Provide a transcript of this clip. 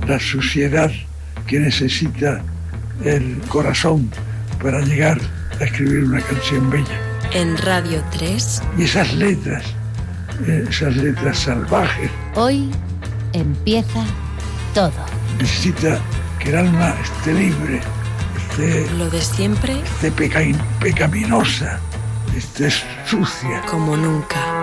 la suciedad que necesita el corazón para llegar a escribir una canción bella. En Radio 3. Y esas letras salvajes. Hoy empieza todo. Necesita que el alma esté libre, lo de siempre, esté pecaminosa, esté sucia. Como nunca.